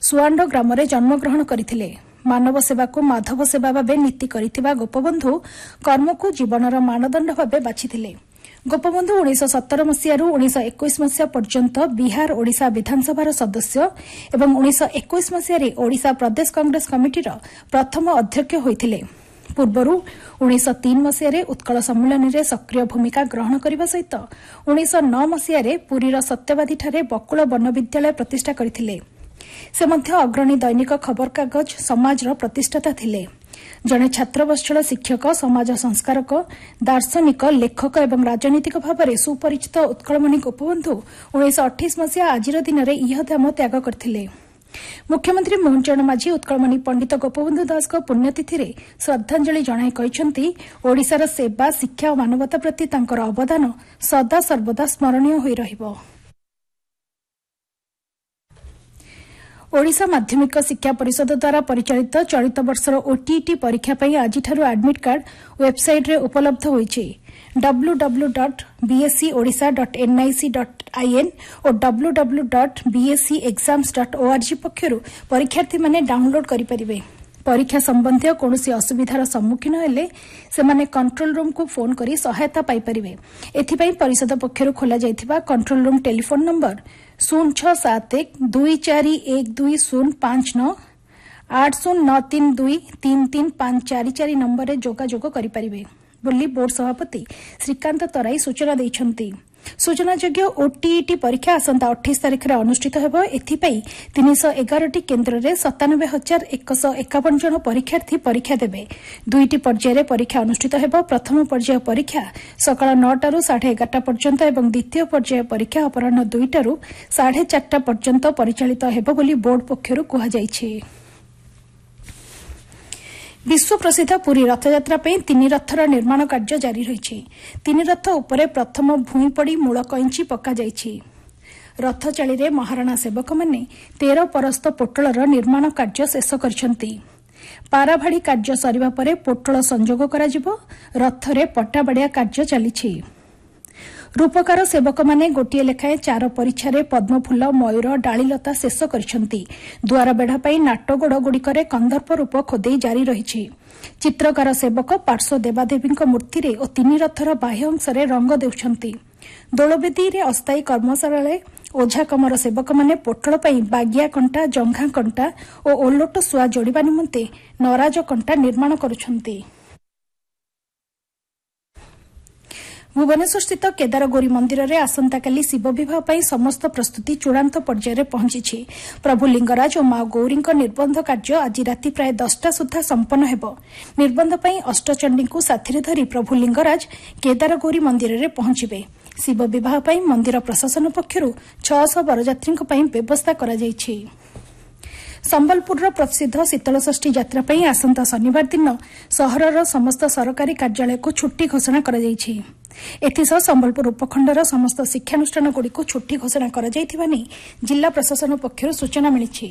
सुआंड ग्राम जन्मग्रहण करथिले। मानव सेवा को माधव सेवा भावे नीति करिथिबा गोपबंधु कर्म को जीवनर मानदंड भावे बाछिथिले। गोपबंधु 1917 मसीहारू 1921 मसीहा पर्यंत बिहार ओडिशा विधानसभार सदस्य एवं 1921 मसीह ओडिशा प्रदेश कांग्रेस कमिटीर प्रथम अध्यक्ष होइथिले। पूर्वरू 1903 मसीह उत्कल सम्मेलन में सक्रिय भूमिका ग्रहण करने सहित 1909 मसीह पुरीर सत्यवादीठारे बकुल वन विद्यालय प्रतिष्ठा करथिले। से मध्य अग्रणी दैनिक खबर कागज समाजर प्रतिष्ठाता थिले। जड़े छात्रवत्सल शिक्षक, समाज संस्कारक, दार्शनिक, लेखक एवं राजनीतिक भाव में सुपरिचित उत्कलमणि गोपबंधु 1928 मसीहा आज दिन में इहधाम त्याग करथिले। मुख्यमंत्री मोहन चरण माझी उत्कलमणि पंडित गोपबंधु दास को पुण्यतिथि रे श्रद्धांजलि जणाई कहिसेंति ओडिशार सेवा, शिक्षा और मानवता प्रति तांकर अवदान सदा सर्वदा स्मरणीय होई रहिबो। ओडिशा माध्यमिक शिक्षा परिषद द्वारा परिचालित चलित वर्षर ओटीईटी परीक्षा पर आज एडमिट कार्ड वेबसाइट रे उपलब्ध होईछि। www.bscodisha.nic.in और www.bscexams.org पक्षरु परीक्षार्थी माने डाउनलोड करि परिबे। परीक्षा संबंधी कौनसी असुविधार सम्मुखीन हेले सेमाने कंट्रोल रूम को फोन करी सहायता पाई परिबे। एथिपई परिषद पक्षरु खोला जायथिबा control room telephone number 0671241259 8093233544 number रे जोगाजोग करि परिबे बोली बोर्ड सभापति श्रीकांत तराई सूचना दैछंती। सूचनायोग्य ओटीईटी परीक्षा आसंता 28 तारिख में अनुष्ठित हेब। एथिपई 311 केन्द्र में 97,151 जन परीक्षार्थी परीक्षा देबे। दुईटी पर्यायर परीक्षा अनुष्ठित हेब। प्रथम पर्याय परीक्षा सकाळ 9टारू 11:30 पर्यंत एवं द्वितीय पर्याय परीक्षा अपराह्न 2टारू 4:30 पर्यंत परिचालित हेब बोली बोर्ड पक्षरु कहा जायछि। विश्व प्रसिद्ध पुरी रथयात्रा पर 3 रथर निर्माण कार्य जारी रही। 3 रथ उपरे प्रथम भूई पड़ी मूल कईंची पका जायछि। रथ चाली रे महाराणा सेवक माने 13 परस्त पोटलर निर्माण कार्य शेष करछंती। पाराभाड़ी कार्य सरिबा परे पोटल संजोग कराजिबो। रथरे पट्टाबाड़िया कार्य चलीछि। रूपकार सेवक माने गोटिए लेखाएं 4 परीक्षारे पद्मफुल, मयूर, डालीलता शेष करछंती। द्वार बेढ़ा पाई नाटगोड़ गुड़िकरे कंदर्प रूप खोदेई जारी रही। चित्रकार सेवक पार्श्व देवादेवी मूर्ति रे और 3 रथर बाह्य अंशरे रंग देउछंती। दोलवेदी रे अस्थायी कर्मशाला ओझा कमर सेवक माने पोटल पाई बागिया कंटा, जंघा कंटा और ओलट सुआ जोड़िबा निमंते नराज कंटा निर्माण करुछंती। भुवनेश्वर स्थित केदारगौरी मंदिर में आसंताकाली शिव विवाह पर समस्त प्रस्तुति चूड़ांत पर्यायर पहुंची। प्रभु लिंगराज और मां गौरी निर्बंध कार्य आज राति प्राय 10टा सुधा संपन्न हेब। निर्बंध पर अष्टचंडी को साथी धरी प्रभु लिंगराज केदारगौरी मंदिर में पहुंचे। शिव विवाह पर मंदिर प्रशासन पक्षरु 600 बरयात्री व्यवस्था करा जायछि। संबलपुर प्रसिद्ध शीतलषष्ठी यात्रा पर आसंता शनिवार दिन सहरर समस्त सरकारी कार्यालय को छुट्टी घोषणा करा जायछि। एथिसह संबलपुर उपखंडर समस्त शिक्षानुष्ठान गुड़िक छुट्टी घोषणा करा जायथिबा नै जिला प्रशासन पक्षरु सूचना मिलिछि।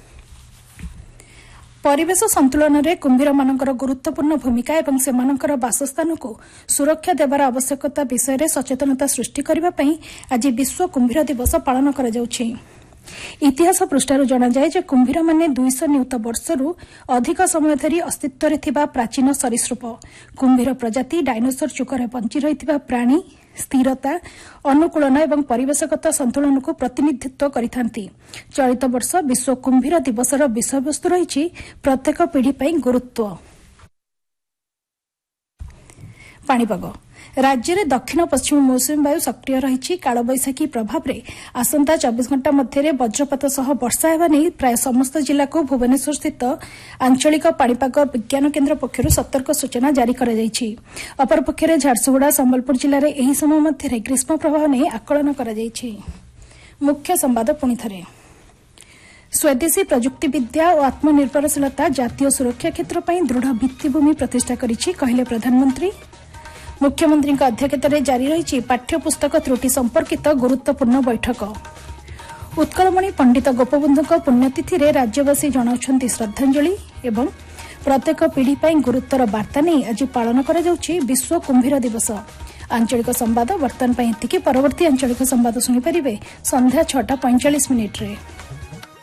परिवेश संतुलन में कुंभीर मानकर गुरुत्वपूर्ण भूमिका एवं सेमानकर बासस्थान को सुरक्षा देवार आवश्यकता विषय में सचेतनता सृष्टि करने पर आज विश्व कुंभीर दिवस पालन करा जाउछि। इतिहास पृष्ठार जनाजाए जे कुंभीर माने 200 नियुत वर्षरू अधिक समय धरी अस्तित्व रे थिबा प्राचीन सरीसृप। कुंभीर प्रजाति डायनोसर चुकर बंची रहिथिबा प्राणी स्थिरता, अनुकूलन एवं परिवेशगत संतुलन को प्रतिनिधित्व करिथांती। चलित वर्ष विश्व कुंभीर दिवसर विषयवस्तु रही प्रत्येक पीढ़ी पई गुरुत्व। पाणीपाग राज्य में दक्षिण पश्चिम मौसुमी वायु सक्रिय रही। कालबैशाखी प्रभाव में आसंता 24 घंटा मध्य वज्रपात सह वर्षा हेबा नहीं प्राय समस्त जिला को भुवनेश्वर स्थित आंचलिक पाणीपाग विज्ञान केन्द्र पक्षरु सतर्क सूचना जारी करा जायछि। अपरपक्षे झारसुगुड़ा, संबलपुर जिले में यही समय मध्य ग्रीष्म प्रभाव नहीं आकलन करा जायछि। मुख्य संवाद पुणी थरे। स्वदेशी प्रजुक्तिविद्या और आत्मनिर्भरशीलता जातीय सुरक्षा क्षेत्र में दृढ़ भित्तिभूमि प्रतिष्ठा करिछि कहले प्रधानमंत्री। मुख्यमंत्री अध्यक्षतार जारी रही पाठ्यपुस्तक त्रुटि संपर्कित गुरुत्वपूर्ण बैठक। उत्कलमणि पंडित गोपबंधु पुण्यतिथि रे राज्यवासी जनाउछन्ति श्रद्धांजलि एवं प्रत्येक पीढ़ी पर गुरुत्वर वार्ता नहीं आज पालन करा जाउछि विश्व कुंभीर दिवस। आंचलिक संवाद वर्तमान एतिकी। परवर्ती आंचलिक संवाद शुणिपारे संध्या 6:45 रे।